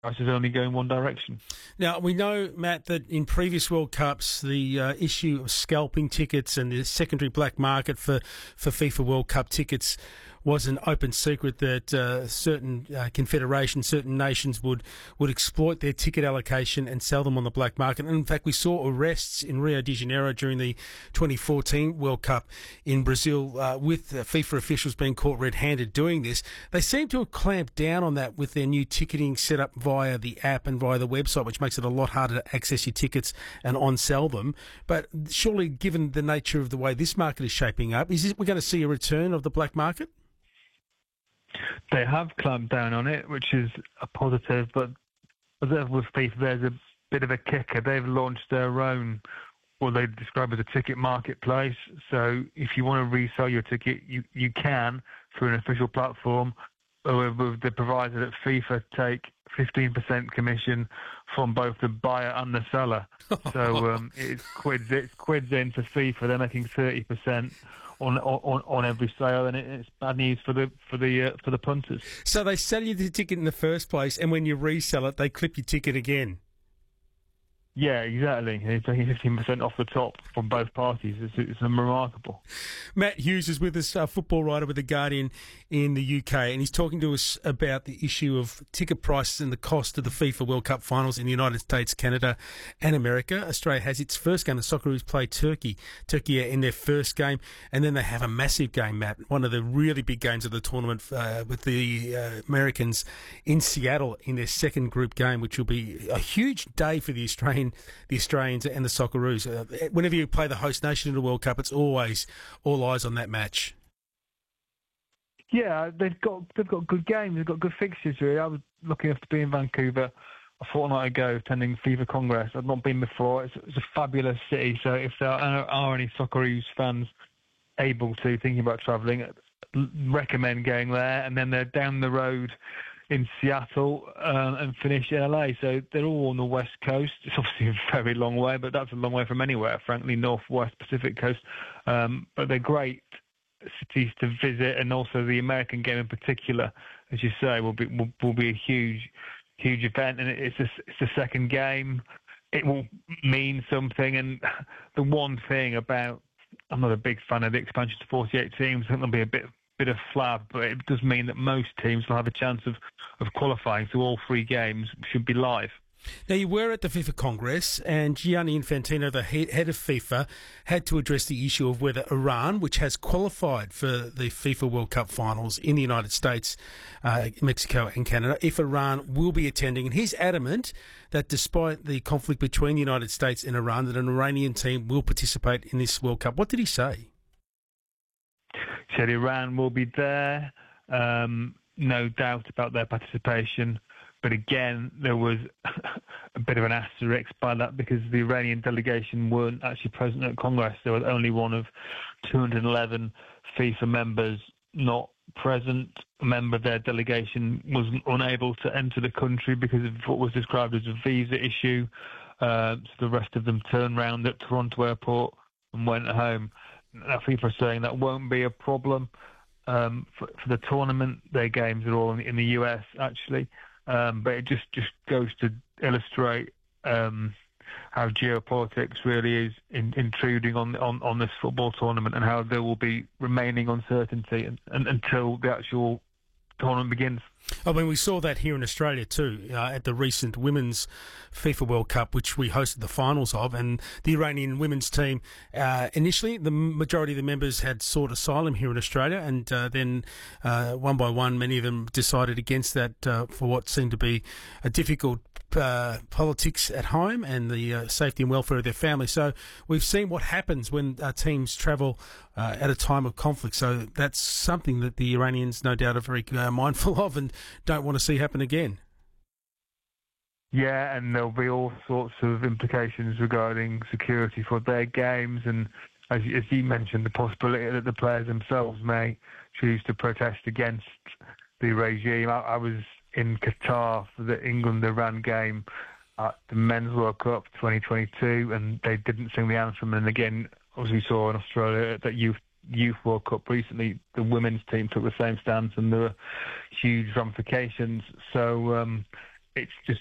prices only go in one direction. Now, we know, Matt, that in previous World Cups, the issue of scalping tickets and the secondary black market for FIFA World Cup tickets was an open secret that certain confederations, certain nations would exploit their ticket allocation and sell them on the black market. And in fact, we saw arrests in Rio de Janeiro during the 2014 World Cup in Brazil with FIFA officials being caught red-handed doing this. They seem to have clamped down on that with their new ticketing set up via the app and via the website, which makes it a lot harder to access your tickets and on-sell them. But surely, given the nature of the way this market is shaping up, we're going to see a return of the black market? They have clamped down on it, which is a positive, but as with FIFA, there's a bit of a kicker. They've launched their own, what they describe as a ticket marketplace. So if you want to resell your ticket, you can through an official platform, with the proviso that FIFA take 15% commission from both the buyer and the seller. So it's quids in for FIFA. They're making 30% on every sale, and it's bad news for the punters. So they sell you the ticket in the first place, and when you resell it, they clip your ticket again. Yeah, exactly. They're taking 15% off the top from both parties. It's remarkable. Matt Hughes is with us, a football writer with The Guardian in the UK, and he's talking to us about the issue of ticket prices and the cost of the FIFA World Cup finals in the United States, Canada and America. Australia has its first game. The Socceroos play Turkey in their first game, and then they have a massive game, Matt, one of the really big games of the tournament with the Americans in Seattle in their second group game, which will be a huge day for the Australians and the Socceroos. Whenever you play the host nation in the World Cup, it's always all eyes on that match. Yeah, they've got good games. They've got good fixtures, really. I was lucky enough to be in Vancouver a fortnight ago attending FIFA Congress. I've not been before. It's a fabulous city. So if there are any Socceroos fans able to, thinking about travelling, recommend going there. And then they're down the road in Seattle and finish in LA. So they're all on the West Coast. It's obviously a very long way, but that's a long way from anywhere, frankly, Northwest Pacific Coast. But they're great cities to visit, and also the American game in particular, as you say, will be a huge event, and it's a second game. It will mean something, and the one thing about, I'm not a big fan of the expansion to 48 teams. I think there'll be a bit of flab, but it does mean that most teams will have a chance of qualifying, so all three games should be live. Now, you were at the FIFA Congress, and Gianni Infantino, the head of FIFA, had to address the issue of whether Iran, which has qualified for the FIFA World Cup finals in the United States, Mexico and Canada, if Iran will be attending. And he's adamant that despite the conflict between the United States and Iran, that an Iranian team will participate in this World Cup. What did he say? He said Iran will be there, no doubt about their participation. But again, there was a bit of an asterisk by that because the Iranian delegation weren't actually present at Congress. There was only one of 211 FIFA members not present. A member of their delegation was unable to enter the country because of what was described as a visa issue. So the rest of them turned round at Toronto Airport and went home. Now, FIFA are saying that won't be a problem for the tournament. Their games are all in the US, actually. But it just goes to illustrate how geopolitics really is intruding on this football tournament, and how there will be remaining uncertainty until the actual tournament begins. I mean, we saw that here in Australia too, at the recent Women's FIFA World Cup, which we hosted the finals of, and the Iranian women's team, initially, the majority of the members had sought asylum here in Australia, and then one by one, many of them decided against that for what seemed to be a difficult politics at home and the safety and welfare of their family. So we've seen what happens when teams travel at a time of conflict. So that's something that the Iranians no doubt are very mindful of and don't want to see happen again. Yeah, and there'll be all sorts of implications regarding security for their games, and as you mentioned, the possibility that the players themselves may choose to protest against the regime. I was in Qatar for the England-Iran game at the Men's World Cup 2022, and they didn't sing the anthem. And again, as we saw in Australia at that Youth World Cup recently, the women's team took the same stance, and there were huge ramifications. So it's just